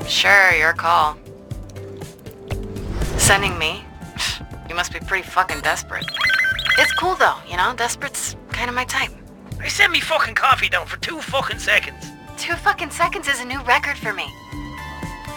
Sure, your call. Sending me? You must be pretty fucking desperate. It's cool though, you know? Desperate's kind of my type. I sent me fucking coffee down for 2 fucking seconds. 2 fucking seconds is a new record for me.